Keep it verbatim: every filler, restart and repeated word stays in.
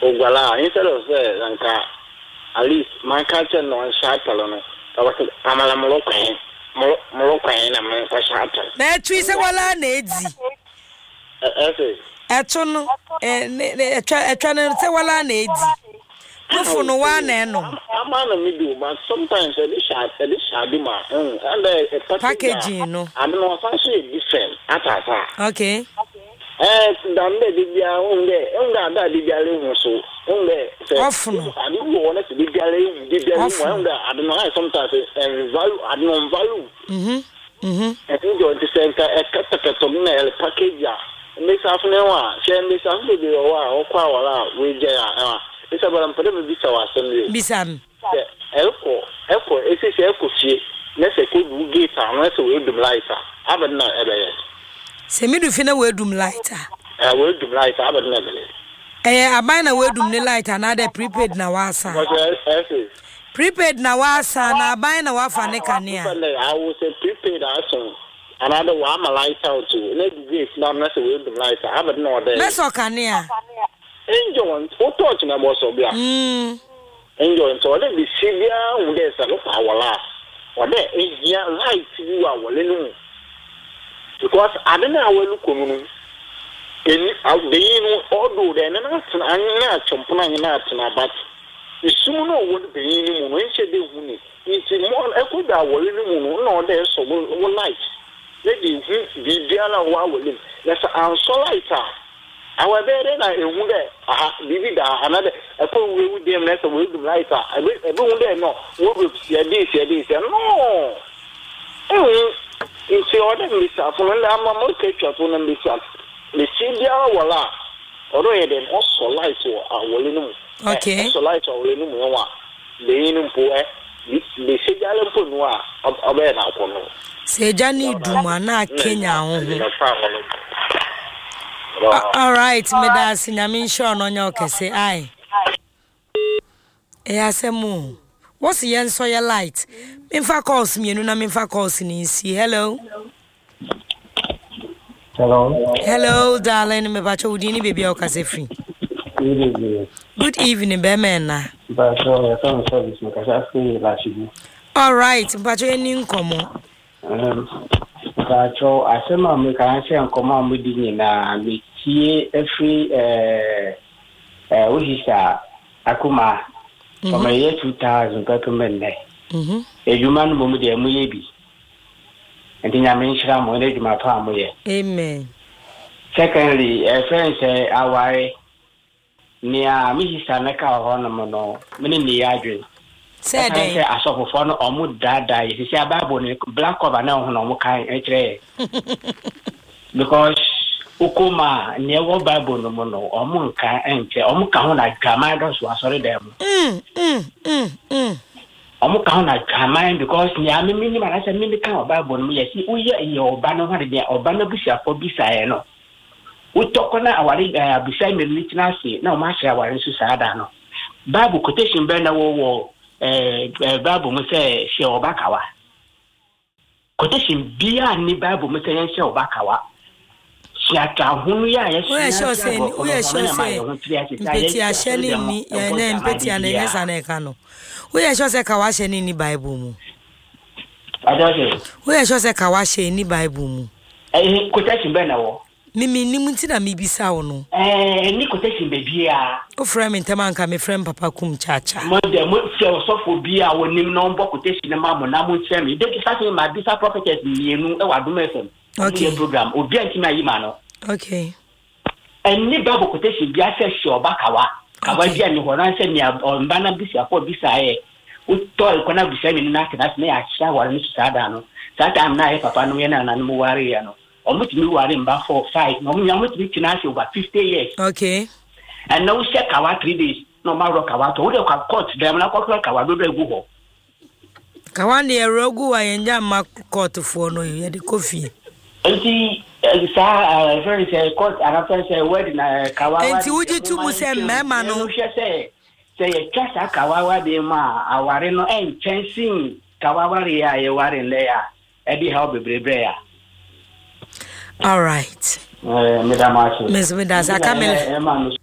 Ogala, instead of say, Lanka, at least my culture no shatalo. I was Amala Moroccan, Moroccan, and my shatter. That trees a wala nezi. Atono, a channel say wala nezi. No for no one and no. I'm on me do, but sometimes a dish at a dish adima and a packaging, no. I'm not fancy different. Okay. Eh, dambe dibia onge, onga da dibia le so. Onge often. I don't want to dibia le dibia onga. I don't know sometimes and value I don't value. Mhm. Mhm. I think you to say a kata package ya. Make afune wa, share make afune bi wa, okwa wala we je ya. It's about put them bisa wa assemble. Bisam. Elko, elko, ese se elko fie. Na se ko du gate na se we dum lighter. Abadna ebe. Se mi du fi na we dum lighter. Eh we dum lighter abadna ebe. Eh abai na we dum ne lighter na de prepaid na wasa. Prepaid na wasa na abai na wa fa ne kanea. I will say prepaid aso. Another one my lighter out too. Na du gate na na se we dum lighter. Abadna ode. Na so kanea. Enjoy o touch na boss obia. Mm. Enjoy so let be severe we dey say look awala. Ode ehia light you are wole no. Because I don't know where look on. Any out the you all do then and na chompona na na but the soon no would be any when she dey huni. It's more e could da wole no no dey so one night. Let the be diala wa wole. Let's answer lighter. Our better na ehu de aha bibi da another e ko we we dem let we do lighter e be hu no we be see this see this no eh it's order me sa for na ma mo ke twa to na me sa le si dia wala oro e dem also light o awole no okay so light o awole no mo wa le yin mpo e le si dia le mpo no a obe na ko no se jani duma na Kenya ho Uh, all right, me da sinyamin sure no nya okese ai. E asemu. What's the answer your light? Me fa calls me no na me fa calls ni si. Hello. Hello. Hello, darling. Me ba cho udini baby okase free. Good evening. Good evening, be men na. Ba so some service me ka sa free la shibu. All right, ba cho eni nkomo. Um Pacho, asema mekaanse nkoma mudi nyina metie every eh eh uhisa akuma kama ye two thousand ka kumenne. Mhm. Ejuma no mu de mu ye bi. Enti nyame nshira mo ne ejuma pa mo ye. Amen. Secondly, eh friends eh aware nia mihisa na ka ho no mo no mene ni adwe. Said say asofofo no omu dada yi say Bible ni black cover na ho no mo kan ekire because ukuma ni wo Bible no mo no omu nka enche omu ka ho na drama do so asori dem mm mm mm mm omu ka ho na drama because ni ami mini ma na say mini kan Bible no ye si uye ye oba no ho de oba na busiafo bisae no utoko na awari abisai me litina se na o ma hye awari so saada no Bible quotation be na wo wo eh Bible mo say she obakawa quotation bia ni Bible mo say she obakawa she ata hunu ya ya she sure say we sure say mpeti ahye ni ya na mpeti anenye sana eka no we sure say kawa hye ni Bible mu adoje we sure say kawa hye ni Bible mu eh quotation be na wo mimi ni munti na mibisa wo no eh ni quotation be bia o frame ntema nka me frame papa kum chacha mo de mo se osofo bia wonim no mbo quotation na ma mo na mo nche me de kisa se ma bisa prophetess mienu e wadom F M okay program obi anti na yima no okay en ni Bible quotation bia se she obakawa kawa bia ni ho ran se ni mba na bisa for bisa e o to ko na bisa mi na ka na ya sha wa ni sada no that time na e papa no ye na na mo ware ya no almost me were in back for five. No, me almost reach now over fifty years. Okay. And now check our three days. No matter what, what you can court them na court kawa do do go. Kawa ne rogu wa yenja ma court for no ye de coffee. Enti sa very say court and after say wedding na kawa. Enti uji tu mu se mema no. Say say ye chasa kawa wa de ma aware no en chancing kawa wa re ya ye ware le ya. E bi how bebre ya. All right. Eh, Madam Ashley. Miss Midas, I come in.